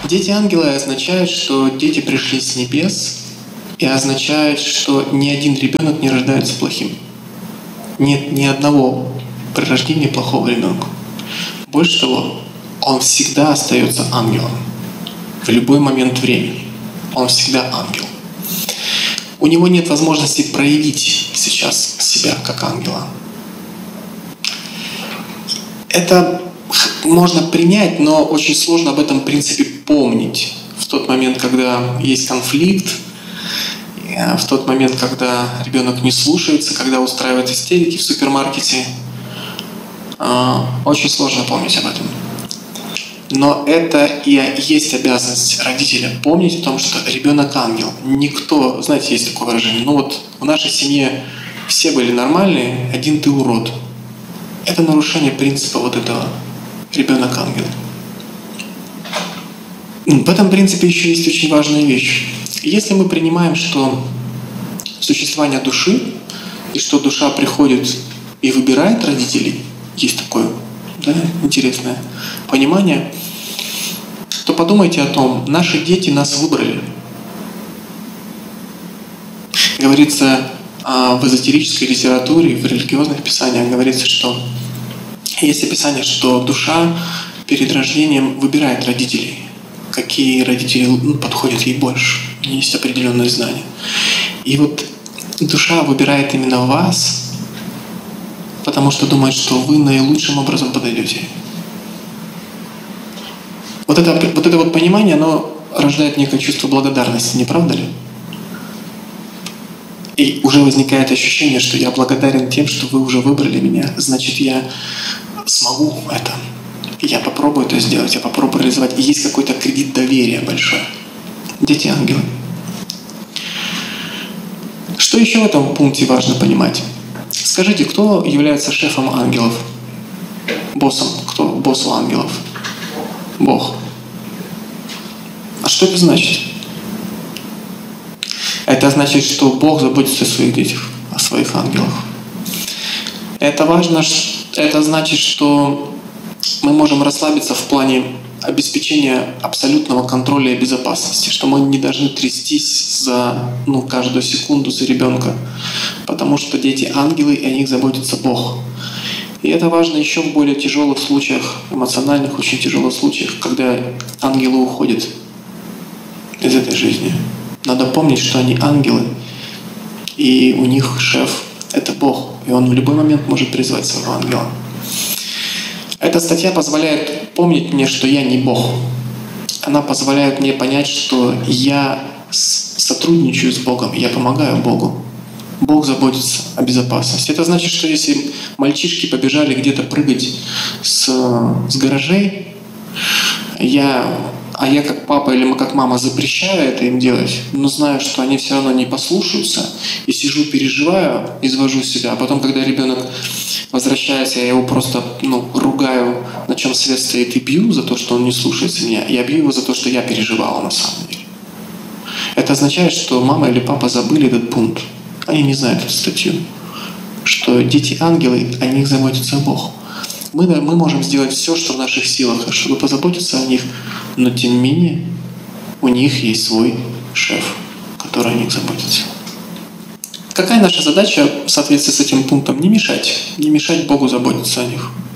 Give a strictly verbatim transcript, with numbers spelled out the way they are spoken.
Дети-ангелы означают, что дети пришли с небес, и означает, что ни один ребенок не рождается плохим. Нет ни одного при рождении плохого ребенка. Больше того, он всегда остается ангелом. В любой момент времени. Он всегда ангел. У него нет возможности проявить сейчас себя как ангела. Это можно принять, но очень сложно об этом принципе помнить. В тот момент, когда есть конфликт, в тот момент, когда ребенок не слушается, когда устраивает истерики в супермаркете, очень сложно помнить об этом. Но это и есть обязанность родителя — помнить о том, что ребенок ангел. Никто, знаете, есть такое выражение, ну вот в нашей семье все были нормальные, один ты урод. Это нарушение принципа вот этого. Ребенок ангел. В этом принципе еще есть очень важная вещь. Если мы принимаем, что существование души, и что душа приходит и выбирает родителей, есть такое, да, интересное понимание, то подумайте о том, наши дети нас выбрали. Говорится в эзотерической литературе, в религиозных писаниях, говорится, что есть описание, что душа перед рождением выбирает родителей. Какие родители ну, подходят ей больше. Есть определенные знания. И вот душа выбирает именно вас, потому что думает, что вы наилучшим образом подойдете. Вот это вот, это вот понимание, оно рождает некое чувство благодарности, не правда ли? И уже возникает ощущение, что я благодарен тем, что вы уже выбрали меня, значит, я смогу это. Я попробую это сделать, я попробую реализовать. И есть какой-то кредит доверия большой. Дети-ангелы. Что еще в этом пункте важно понимать? Скажите, кто является шефом ангелов? Боссом? Кто босс у ангелов? Бог. А что это значит? Это значит, что Бог заботится о своих детях, о своих ангелах. Это важно, это значит, что мы можем расслабиться в плане обеспечения абсолютного контроля и безопасности, что мы не должны трястись за ну, каждую секунду за ребенка, потому что дети ангелы, и о них заботится Бог. И это важно еще в более тяжелых случаях, эмоциональных, очень тяжелых случаях, когда ангелы уходят из этой жизни. Надо помнить, что они ангелы, и у них шеф — это Бог, и Он в любой момент может призвать своего ангела. Эта статья позволяет помнить мне, что я не Бог. Она позволяет мне понять, что я сотрудничаю с Богом, я помогаю Богу. Бог заботится о безопасности. Это значит, что если мальчишки побежали где-то прыгать с, с гаражей, я, а я как папа или как мама запрещаю это им делать, но знаю, что они все равно не послушаются, и сижу, переживаю, извожу себя, а потом, когда ребенок возвращается, я его просто ну, ругаю, на чем свет стоит, и бью за то, что он не слушается меня. Я бью его за то, что я переживала на самом деле. Это означает, что мама или папа забыли этот пункт. Они не знают эту статью. Что дети-ангелы, о них заботится Бог. Мы, мы можем сделать все, что в наших силах, чтобы позаботиться о них, но тем не менее у них есть свой шеф, который о них заботится. Какая наша задача в соответствии с этим пунктом? Не мешать. Не мешать Богу заботиться о них.